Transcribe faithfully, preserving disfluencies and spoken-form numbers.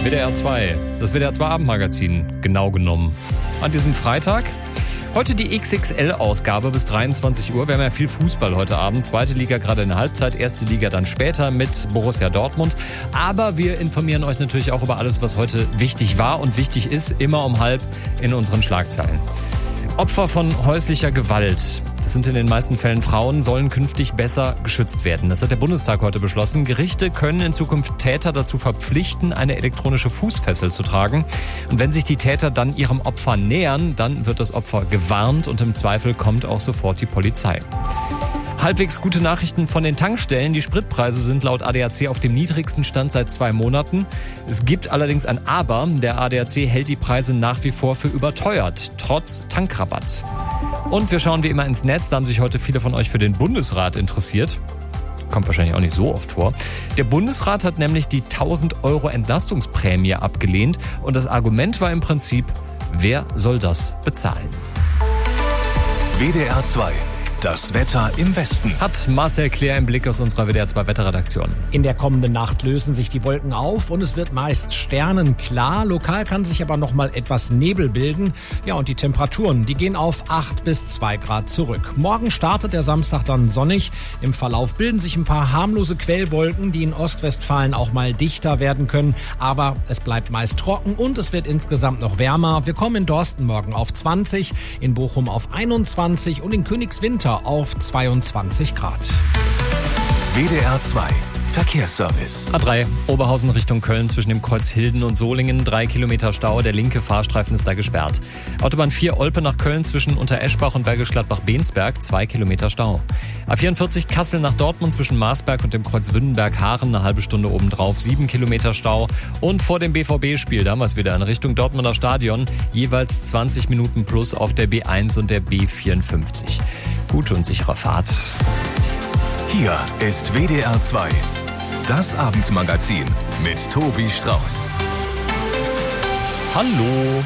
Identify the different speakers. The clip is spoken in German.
Speaker 1: W D R zwei, das W D R zwei Abendmagazin, genau genommen. An diesem Freitag, heute die X X L-Ausgabe bis dreiundzwanzig Uhr. Wir haben ja viel Fußball heute Abend. Zweite Liga gerade in der Halbzeit, erste Liga dann später mit Borussia Dortmund. Aber wir informieren euch natürlich auch über alles, was heute wichtig war und wichtig ist, immer um halb in unseren Schlagzeilen. Opfer von häuslicher Gewalt, das sind in den meisten Fällen Frauen, sollen künftig besser geschützt werden. Das hat der Bundestag heute beschlossen. Gerichte können in Zukunft Täter dazu verpflichten, eine elektronische Fußfessel zu tragen. Und wenn sich die Täter dann ihrem Opfer nähern, dann wird das Opfer gewarnt und im Zweifel kommt auch sofort die Polizei. Halbwegs gute Nachrichten von den Tankstellen. Die Spritpreise sind laut A D A C auf dem niedrigsten Stand seit zwei Monaten. Es gibt allerdings ein Aber. Der A D A C hält die Preise nach wie vor für überteuert, trotz Tankrabatt. Und wir schauen wie immer ins Netz. Da haben sich heute viele von euch für den Bundesrat interessiert. Kommt wahrscheinlich auch nicht so oft vor. Der Bundesrat hat nämlich die tausend Euro Entlastungsprämie abgelehnt. Und das Argument war im Prinzip, wer soll das bezahlen?
Speaker 2: W D R zwei. Das Wetter im Westen.
Speaker 1: Hat Marcel Claire im Blick aus unserer W D R zwei Wetterredaktion.
Speaker 3: In der kommenden Nacht lösen sich die Wolken auf und es wird meist sternenklar. Lokal kann sich aber noch mal etwas Nebel bilden. Ja, und die Temperaturen, die gehen auf acht bis zwei Grad zurück. Morgen startet der Samstag dann sonnig. Im Verlauf bilden sich ein paar harmlose Quellwolken, die in Ostwestfalen auch mal dichter werden können. Aber es bleibt meist trocken und es wird insgesamt noch wärmer. Wir kommen in Dorsten morgen auf zwanzig, in Bochum auf einundzwanzig und in Königswinter auf zweiundzwanzig Grad.
Speaker 2: W D R zwei Verkehrsservice.
Speaker 1: A drei, Oberhausen Richtung Köln zwischen dem Kreuz Hilden und Solingen. Drei Kilometer Stau, der linke Fahrstreifen ist da gesperrt. Autobahn vier Olpe nach Köln zwischen Untereschbach und Bergisch Gladbach-Bensberg. Zwei Kilometer Stau. A vierundvierzig Kassel nach Dortmund zwischen Marsberg und dem Kreuz Wünnenberg-Haaren. Eine halbe Stunde obendrauf. Sieben Kilometer Stau. Und vor dem B V B-Spiel, damals wieder in Richtung Dortmunder Stadion, jeweils zwanzig Minuten plus auf der B eins und der B vierundfünfzig. Gute und sichere Fahrt.
Speaker 2: Hier ist W D R zwei. Das Abendmagazin mit Tobi Strauß.
Speaker 1: Hallo.